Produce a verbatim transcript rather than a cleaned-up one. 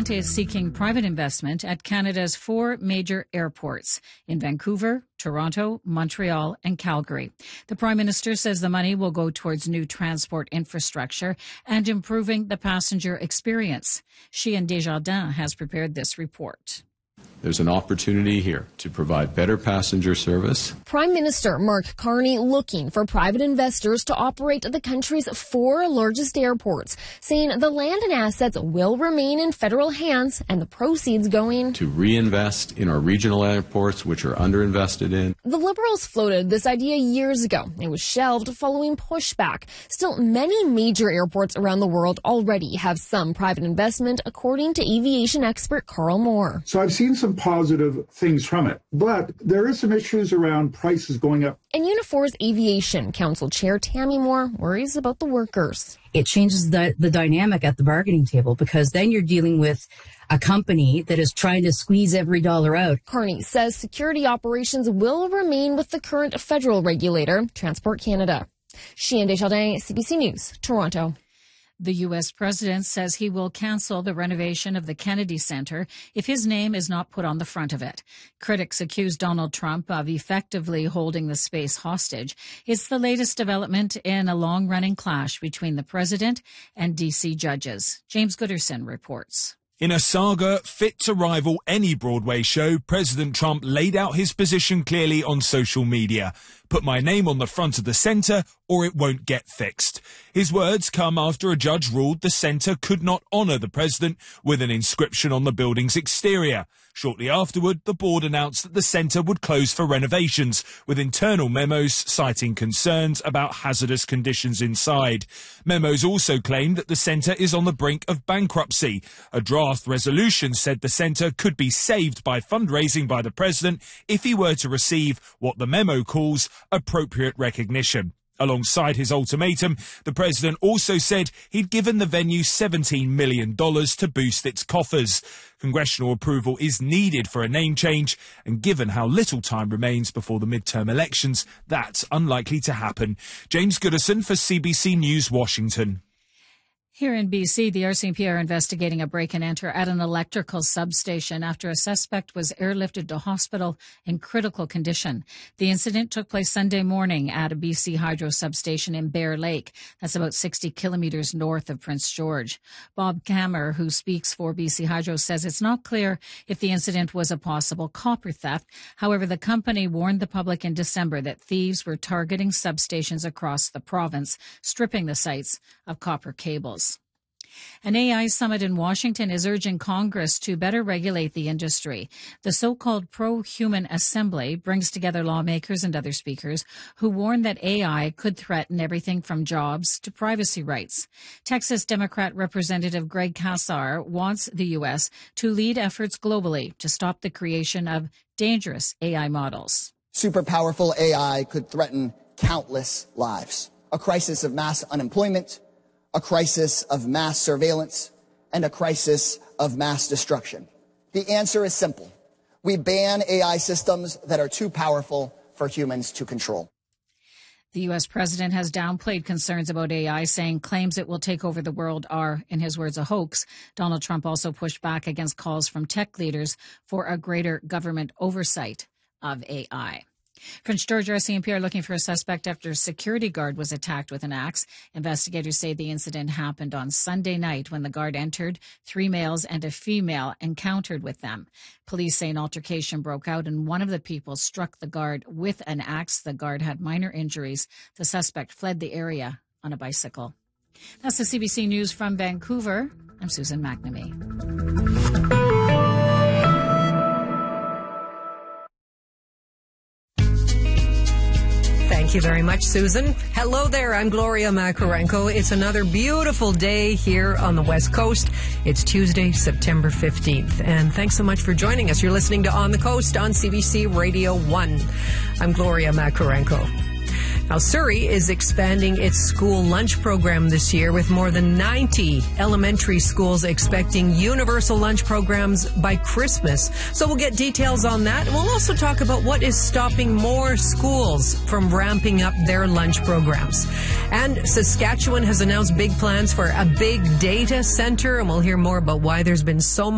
government is seeking private investment at Canada's four major airports in Vancouver, Toronto, Montreal, and Calgary. The Prime Minister says the money will go towards new transport infrastructure and improving the passenger experience. Sheehan Desjardins has prepared this report. There's an opportunity here to provide better passenger service. Prime Minister Mark Carney looking for private investors to operate the country's four largest airports, saying the land and assets will remain in federal hands and the proceeds going to reinvest in our regional airports, which are underinvested in. The Liberals floated this idea years ago. It was shelved following pushback. Still, many major airports around the world already have some private investment, according to aviation expert Carl Moore. So I've seen some positive things from it, but there is some issues around prices going up. And Unifor's Aviation Council Chair Tammy Moore worries about the workers. It changes the, the dynamic at the bargaining table, because then you're dealing with a company that is trying to squeeze every dollar out. Carney says security operations will remain with the current federal regulator, Transport Canada. Sheehan Desjardins, C B C News, Toronto. The U S president says he will cancel the renovation of the Kennedy Center if his name is not put on the front of it. Critics accuse Donald Trump of effectively holding the space hostage. It's the latest development in a long-running clash between the president and D C judges. James Gooderson reports. In a saga fit to rival any Broadway show, President Trump laid out his position clearly on social media. Put my name on the front of the centre or it won't get fixed. His words come after a judge ruled the centre could not honour the president with an inscription on the building's exterior. Shortly afterward, the board announced that the centre would close for renovations, with internal memos citing concerns about hazardous conditions inside. Memos also claimed that the centre is on the brink of bankruptcy. A draft resolution said the centre could be saved by fundraising by the president if he were to receive what the memo calls appropriate recognition. Alongside his ultimatum, the president also said he'd given the venue seventeen million dollars to boost its coffers. Congressional approval is needed for a name change, and given how little time remains before the midterm elections, that's unlikely to happen. James Gooderson for C B C News, Washington. Here in B C, the R C M P are investigating a break-and-enter at an electrical substation after a suspect was airlifted to hospital in critical condition. The incident took place Sunday morning at a B C Hydro substation in Bear Lake. That's about sixty kilometres north of Prince George. Bob Kammer, who speaks for B C Hydro, says it's not clear if the incident was a possible copper theft. However, the company warned the public in December that thieves were targeting substations across the province, stripping the sites of copper cables. An A I summit in Washington is urging Congress to better regulate the industry. The so-called Pro-Human Assembly brings together lawmakers and other speakers who warn that A I could threaten everything from jobs to privacy rights. Texas Democrat Representative Greg Casar wants the U S to lead efforts globally to stop the creation of dangerous A I models. Super powerful A I could threaten countless lives. A crisis of mass unemployment, a crisis of mass surveillance, and a crisis of mass destruction. The answer is simple. We ban A I systems that are too powerful for humans to control. The U S president has downplayed concerns about A I, saying claims it will take over the world are, in his words, a hoax. Donald Trump also pushed back against calls from tech leaders for a greater government oversight of A I. Prince George R C M P are looking for a suspect after a security guard was attacked with an axe. Investigators say the incident happened on Sunday night when the guard entered. Three males and a female encountered with them. Police say an altercation broke out and one of the people struck the guard with an axe. The guard had minor injuries. The suspect fled the area on a bicycle. That's the C B C News from Vancouver. I'm Susan McNamee. Thank you very much, Susan. Hello there, I'm Gloria Makarenko. It's another beautiful day here on the West Coast. It's Tuesday, September fifteenth. And thanks so much for joining us. You're listening to On the Coast on C B C Radio one. I'm Gloria Makarenko. Now, Surrey is expanding its school lunch program this year with more than ninety elementary schools expecting universal lunch programs by Christmas. So we'll get details on that. And we'll also talk about what is stopping more schools from ramping up their lunch programs. And Saskatchewan has announced big plans for a big data center, and we'll hear more about why there's been so much